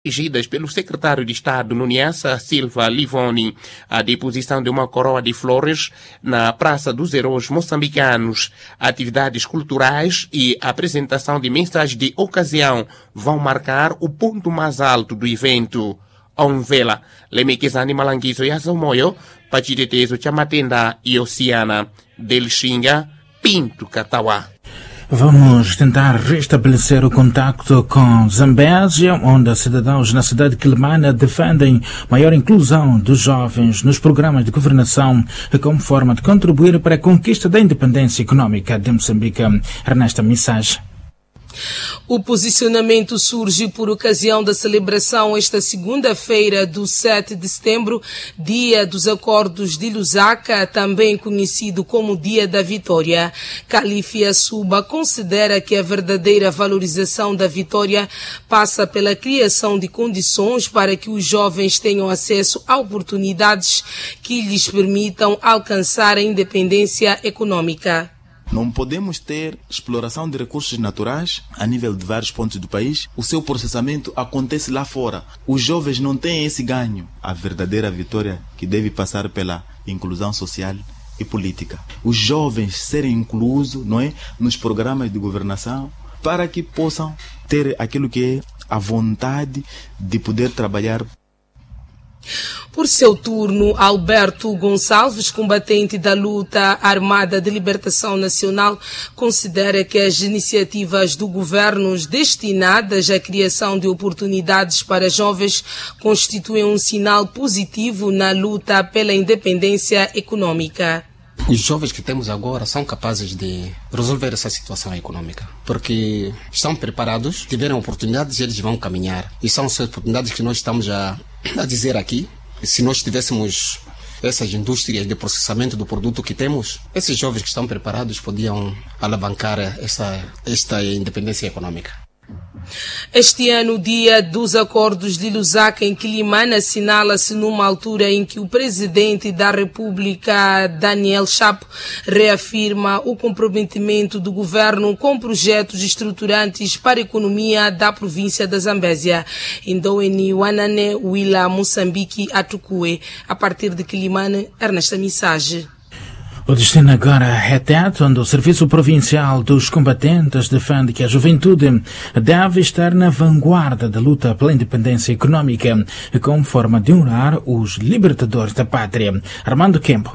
dirigidas pelo secretário de Estado Nuniasa Silva Livoni, a deposição de uma coroa de flores na Praça dos Heróis Moçambicanos, atividades culturais e apresentação de mensagens de ocasião vão marcar o ponto mais alto do evento. Onvela, Lemekezani Malangizo Yazomoyo, Pachitetezo Chamatenda e Oceana, Delxinga, Pinto Catauá. Vamos tentar restabelecer o contacto com Zambésia, onde cidadãos na cidade de Quelimane defendem maior inclusão dos jovens nos programas de governação como forma de contribuir para a conquista da independência econômica de Moçambique. Ernesta Missage. O posicionamento surge por ocasião da celebração esta segunda-feira do 7 de setembro, Dia dos Acordos de Lusaka, também conhecido como Dia da Vitória. Califia Suba considera que a verdadeira valorização da vitória passa pela criação de condições para que os jovens tenham acesso a oportunidades que lhes permitam alcançar a independência econômica. Não podemos ter exploração de recursos naturais a nível de vários pontos do país. O seu processamento acontece lá fora. Os jovens não têm esse ganho. A verdadeira vitória que deve passar pela inclusão social e política. Os jovens serem inclusos, não é, nos programas de governação para que possam ter aquilo que é a vontade de poder trabalhar. Por seu turno, Alberto Gonçalves, combatente da luta armada de libertação nacional, considera que as iniciativas do governo destinadas à criação de oportunidades para jovens constituem um sinal positivo na luta pela independência econômica. Os jovens que temos agora são capazes de resolver essa situação econômica, porque estão preparados, tiveram oportunidades e eles vão caminhar. E são as oportunidades que nós estamos a dizer aqui. Se nós tivéssemos essas indústrias de processamento do produto que temos, esses jovens que estão preparados podiam alavancar esta independência econômica. Este ano, o Dia dos Acordos de Lusaka em Quelimane assinala-se numa altura em que o presidente da República, Daniel Chapo, reafirma o comprometimento do governo com projetos estruturantes para a economia da província da Zambésia. Indoeni Wanane Wila Moçambique Atukue. A partir de Quelimane, Ernesta Missage. O destino agora é Tete, onde o Serviço Provincial dos Combatentes defende que a juventude deve estar na vanguarda da luta pela independência econômica, como forma de honrar os libertadores da pátria. Armando Kempo.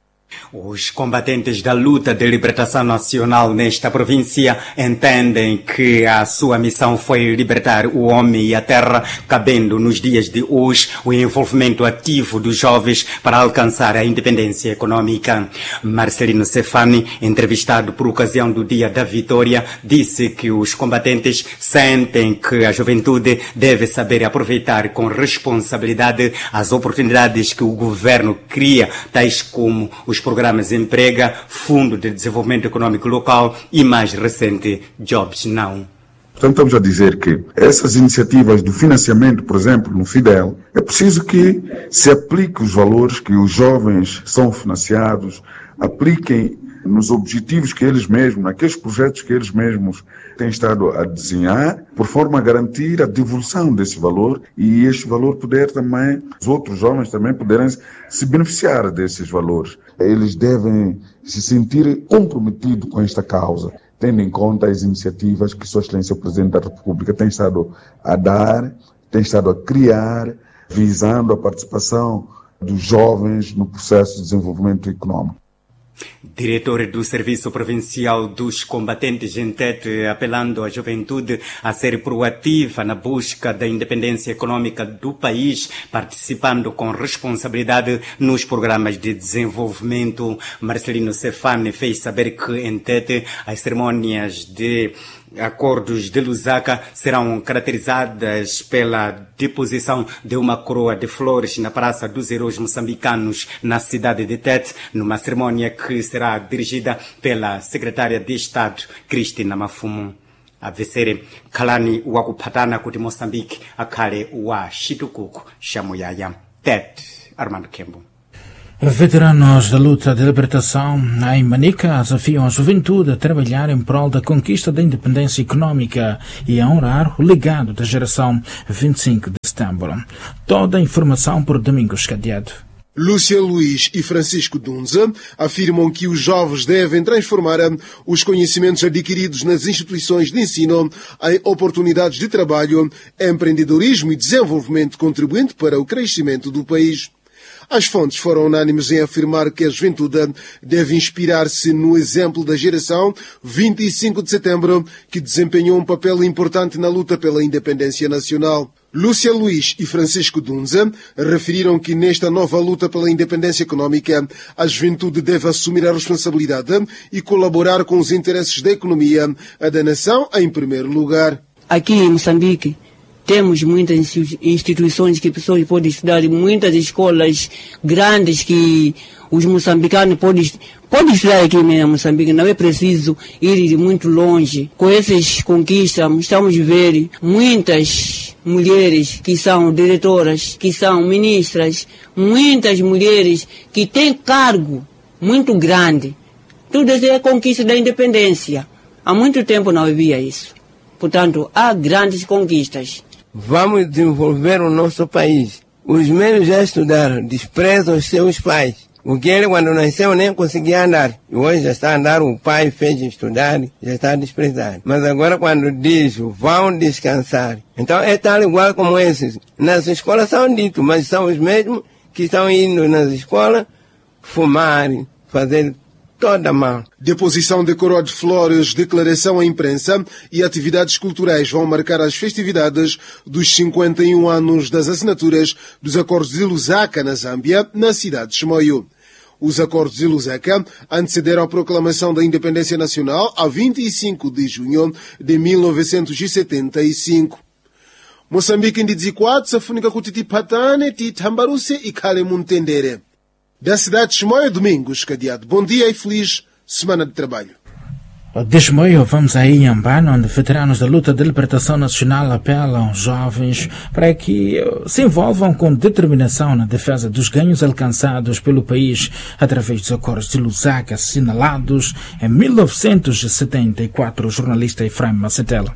Os combatentes da luta de libertação nacional nesta província entendem que a sua missão foi libertar o homem e a terra, cabendo nos dias de hoje o envolvimento ativo dos jovens para alcançar a independência econômica. Marcelino Cefani, entrevistado por ocasião do Dia da Vitória, disse que os combatentes sentem que a juventude deve saber aproveitar com responsabilidade as oportunidades que o governo cria, tais como os programas Emprega, Fundo de Desenvolvimento Econômico Local e, mais recente, Jobs Now. Portanto, estamos a dizer que essas iniciativas do financiamento, por exemplo, no Fidel, é preciso que se aplique os valores que os jovens são financiados, apliquem nos objetivos que eles mesmos, naqueles projetos que eles mesmos têm estado a desenhar, por forma a garantir a devolução desse valor e este valor poder também, os outros jovens também poderem se beneficiar desses valores. Eles devem se sentir comprometidos com esta causa, tendo em conta as iniciativas que Sua Excelência o Presidente da República tem estado a dar, tem estado a criar, visando a participação dos jovens no processo de desenvolvimento econômico. Diretor do Serviço Provincial dos Combatentes em Tete, apelando à juventude a ser proativa na busca da independência econômica do país, participando com responsabilidade nos programas de desenvolvimento. Marcelino Cefani fez saber que em Tete as cerimônias de Acordos de Lusaka serão caracterizadas pela deposição de uma coroa de flores na Praça dos Heróis Moçambicanos, na cidade de Tete, numa cerimônia que será dirigida pela secretária de Estado, Cristina Mafumu. A vesere Kalani wakupatana kuti Moçambique akhale wa chitukuko cha muyaya. Tete, Armando Kembo. Veteranos da luta de libertação em Manica desafiam a juventude a trabalhar em prol da conquista da independência econômica e a honrar o legado da geração 25 de setembro. Toda a informação por Domingos Cadeado. Lúcia Luís e Francisco Dunza afirmam que os jovens devem transformar os conhecimentos adquiridos nas instituições de ensino em oportunidades de trabalho, empreendedorismo e desenvolvimento contribuinte para o crescimento do país. As fontes foram unânimes em afirmar que a juventude deve inspirar-se no exemplo da geração 25 de setembro, que desempenhou um papel importante na luta pela independência nacional. Lúcia Luís e Francisco Dunza referiram que nesta nova luta pela independência econômica, a juventude deve assumir a responsabilidade e colaborar com os interesses da economia, a da nação em primeiro lugar. Aqui em Moçambique, temos muitas instituições que pessoas podem estudar, muitas escolas grandes que os moçambicanos podem estudar aqui em Moçambique. Não é preciso ir muito longe. Com essas conquistas, estamos a ver muitas mulheres que são diretoras, que são ministras, muitas mulheres que têm cargo muito grande. Tudo isso é conquista da independência. Há muito tempo não havia isso. Portanto, há grandes conquistas. Vamos desenvolver o nosso país. Os menos já estudaram, desprezam os seus pais. Porque ele, quando nasceu, nem conseguia andar. E hoje já está a andar, o pai fez estudar, já está desprezado. Mas agora, quando diz, vão descansar. Então, é tal igual como esses. Nas escolas são ditos, mas são os mesmos que estão indo nas escolas fumar, fazer toda mal. Deposição de coroa de flores, declaração à imprensa e atividades culturais vão marcar as festividades dos 51 anos das assinaturas dos Acordos de Lusaka, na Zâmbia, na cidade de Chimoio. Os Acordos de Lusaka antecederam a proclamação da independência nacional a 25 de junho de 1975. Moçambique ndidzikwatsa safunika kuti tiphatane titambaruse ikhale muntendere. Da cidade de Chimoio, Domingos Cadeado. Bom dia e feliz semana de trabalho. De Chimoio, vamos a Inhambane, onde veteranos da luta de libertação nacional apelam aos jovens para que se envolvam com determinação na defesa dos ganhos alcançados pelo país através dos Acordos de Lusaka, assinalados em 1974. O jornalista Efraim Macetela.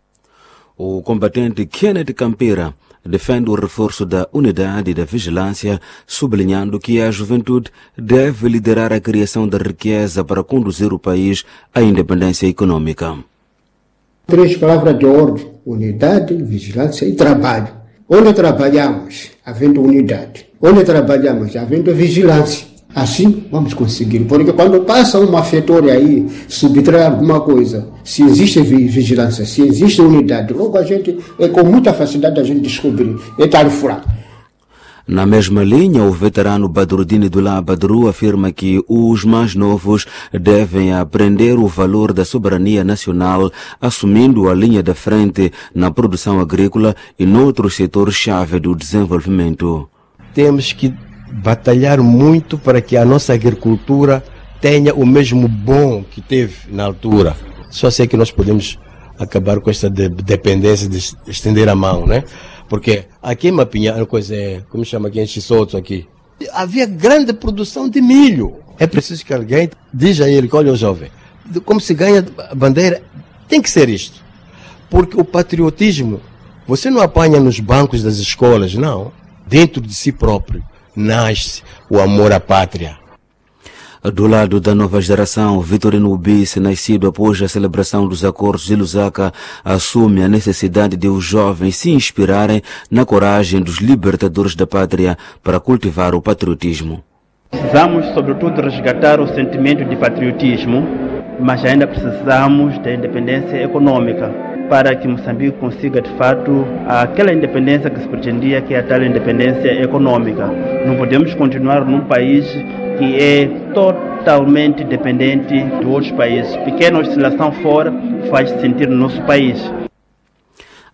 O combatente Kenneth Campira defende o reforço da unidade e da vigilância, sublinhando que a juventude deve liderar a criação da riqueza para conduzir o país à independência econômica. 3 palavras de ordem: unidade, vigilância e trabalho. Onde trabalhamos, havendo unidade. Onde trabalhamos, havendo vigilância. Assim vamos conseguir, porque quando passa uma fetória aí, subtrai alguma coisa, se existe vigilância, se existe unidade, logo a gente, com muita facilidade a gente descobrir, é tal fraco. Na mesma linha, o veterano Badruddin Dullah Badru afirma que os mais novos devem aprender o valor da soberania nacional, assumindo a linha da frente na produção agrícola e noutros setores-chave do desenvolvimento. Temos que batalhar muito para que a nossa agricultura tenha o mesmo bom que teve na altura. Só sei que nós podemos acabar com esta dependência de estender a mão, né? Porque aqui em Mapinha, como chama aqui em Chisoto aqui, havia grande produção de milho. É preciso que alguém diga a ele, olha, jovem, como se ganha a bandeira, tem que ser isto. Porque o patriotismo, você não apanha nos bancos das escolas, não. Dentro de si próprio nasce o amor à pátria. Do lado da nova geração, Vitorino Ubisse, nascido após a celebração dos Acordos de Lusaka, assume a necessidade de os jovens se inspirarem na coragem dos libertadores da pátria para cultivar o patriotismo. Precisamos, sobretudo, resgatar o sentimento de patriotismo, mas ainda precisamos da independência econômica, para que Moçambique consiga, de fato, aquela independência que se pretendia, que é a tal independência econômica. Não podemos continuar num país que é totalmente dependente de outros países. Pequena oscilação fora faz sentir no nosso país.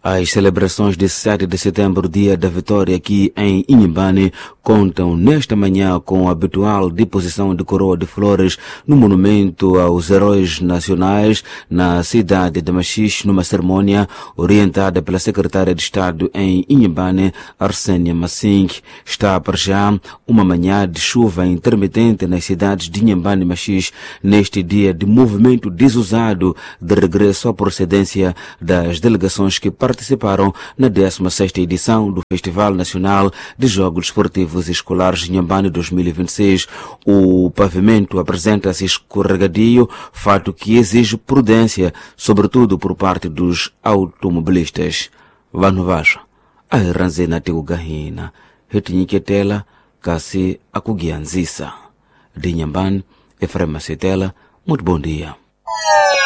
As celebrações de 7 de setembro, dia da vitória aqui em Inhambane, contam nesta manhã com a habitual deposição de coroa de flores no monumento aos heróis nacionais na cidade de Machixe, numa cerimônia orientada pela secretária de Estado em Inhambane, Arsênia Massing. Está para já uma manhã de chuva intermitente nas cidades de Inhambane e Machixe, neste dia de movimento desusado de regresso à procedência das delegações que participaram na 16ª edição do Festival Nacional de Jogos Esportivos Escolares Inhambane 2026. O pavimento apresenta-se escorregadio, fato que exige prudência, sobretudo por parte dos automobilistas. Vano Vasha, a Ranzena Teugahina, Retinhiketela, Kasi Akugianzisa. De Inhambane, Efrema Setela, muito bom dia.